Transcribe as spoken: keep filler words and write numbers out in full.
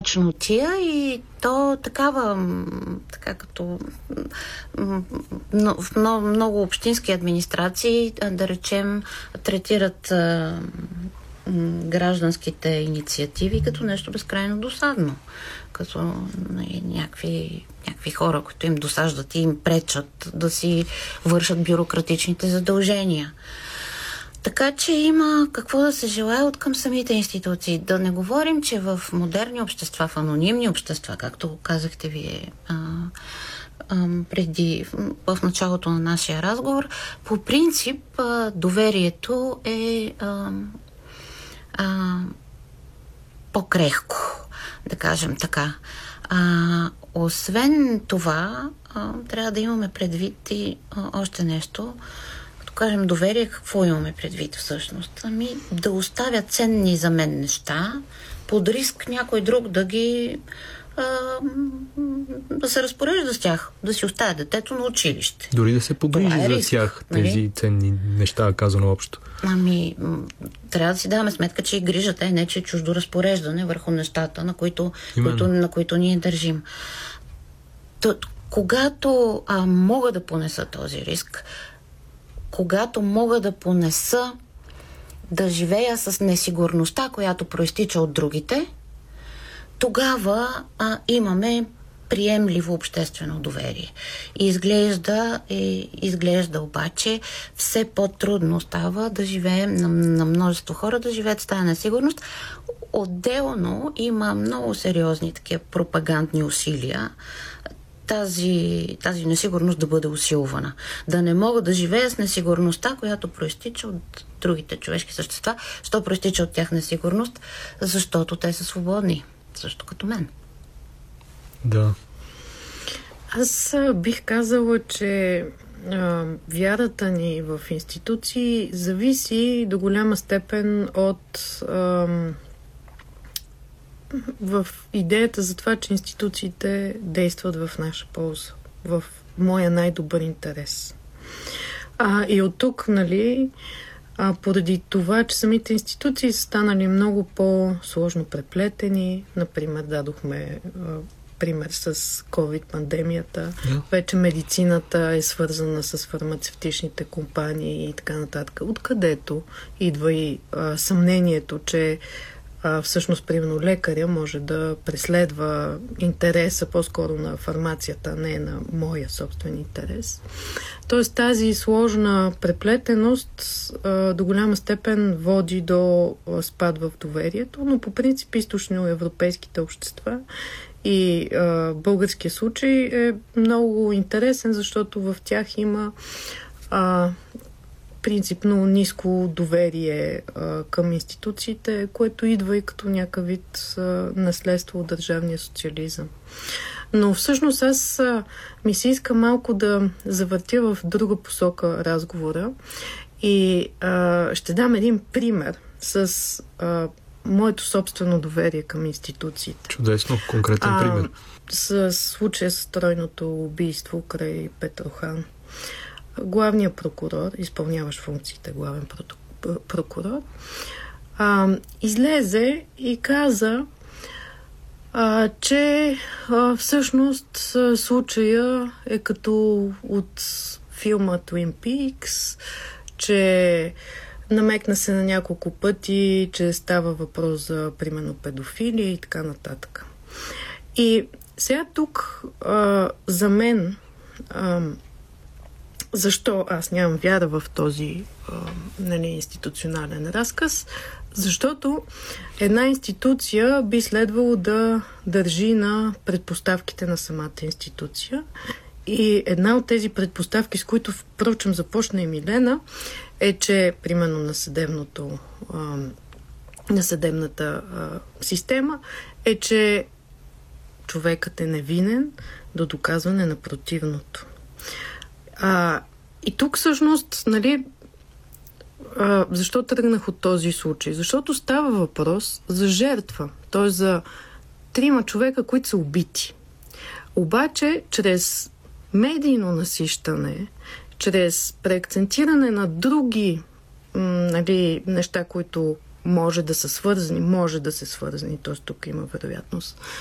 мачнотия и то такава, така като в много, много общински администрации, да речем, третират а, гражданските инициативи като нещо безкрайно досадно. Като нали, някакви, някакви хора, които им досаждат и им пречат да си вършат бюрократичните задължения. Така че има какво да се желае от към самите институции. Да не говорим, че в модерни общества, в анонимни общества, както казахте вие а, а, преди, в началото на нашия разговор, по принцип а, доверието е а, а, по-крехко, да кажем така. А, освен това, а, трябва да имаме предвид и а, още нещо. Кажем доверие, какво имаме предвид всъщност? Ами да оставя ценни за мен неща, под риск някой друг да ги а, да се разпорежда с тях, да си оставя детето на училище. Дори да се погрижи е за риск, тях, тези нали? ценни неща, казано общо. Ами, трябва да си даваме сметка, че и грижата е не, че е чуждо разпореждане върху нещата, на които, които, на които ние държим. То, когато а, мога да понеса този риск, когато мога да понеса да живея с несигурността, която проистича от другите, тогава а, имаме приемливо обществено доверие. И изглежда, и изглежда обаче все по-трудно става да живеем на, на множество хора, да живеят с тази несигурност. Отделно има много сериозни такива пропагандни усилия Тази, тази несигурност да бъде усилвана. Да не мога да живея с несигурността, която проистича от другите човешки същества. Що проистича от тях несигурност? Защото те са свободни. Също като мен. Да. Аз бих казала, че а, вярата ни в институции зависи до голяма степен от а, в идеята за това, че институциите действат в наша полза, в моя най-добър интерес. А, и от тук, нали, а, поради това, че самите институции са станали много по-сложно преплетени, например, дадохме а, пример с COVID-пандемията, yeah. Вече медицината е свързана с фармацевтичните компании и така нататък, откъдето идва и а, съмнението, че А, всъщност, примерно, лекаря може да преследва интереса по-скоро на фармацията, а не на моя собствен интерес. Тоест тази сложна преплетеност а, до голяма степен води до а, спад в доверието, но по принцип източноевропейските общества и а, българския случай е много интересен, защото в тях има а, принципно ниско доверие а, към институциите, което идва и като някакъв вид а, наследство от държавния социализъм. Но всъщност аз а, ми се иска малко да завъртя в друга посока разговора и а, ще дам един пример с а, моето собствено доверие към институциите. Чудесно, конкретен а, пример. С случая с тройното убийство край Петрохан. Главният прокурор, изпълняващ функциите главен прокурор, а, излезе и каза, а, че а, всъщност случая е като от филма Twin Peaks, че намекна се на няколко пъти, че става въпрос за, примерно, педофилия и така нататък. И сега тук а, за мен а, защо аз нямам вяра в този а, нали, институционален разказ? Защото една институция би следвало да държи на предпоставките на самата институция. И една от тези предпоставки, с които, впрочем, започна и Милена, е, че, примерно, на съдебното а, на съдебната а, система е, че човекът е невинен до доказване на противното. А, и тук всъщност, нали, а, защо тръгнах от този случай? Защото става въпрос за жертва, т.е. за трима човека, които са убити. Обаче, чрез медийно насищане, чрез преакцентиране на други м, нали, неща, които може да са свързани, може да се свързани, т.е. тук има вероятност